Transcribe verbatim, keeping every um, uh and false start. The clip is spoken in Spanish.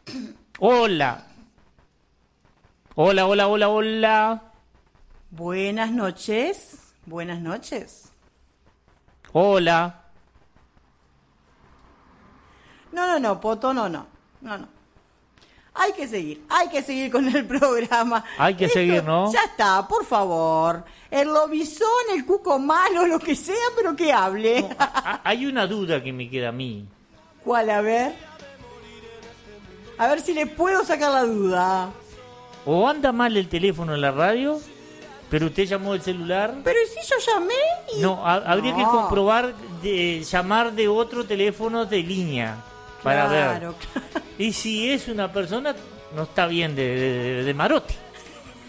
Hola. Hola, hola, hola, hola. Buenas noches. Buenas noches. Hola. No, no, no, Poto, no, no. No, no. Hay que seguir, hay que seguir con el programa. Hay que Esto, seguir, ¿no? Ya está, por favor. El lobizón, el cuco malo, lo que sea, pero que hable. No, a- a- hay una duda que me queda a mí. ¿Cuál? A ver. A ver si le puedo sacar la duda. O anda mal el teléfono en la radio, pero usted llamó el celular. Pero ¿y si yo llamé? Y... No, ha- habría que No. comprobar, de llamar de otro teléfono de línea para ver. Claro, claro. Y si es una persona, no está bien de, de, de marote.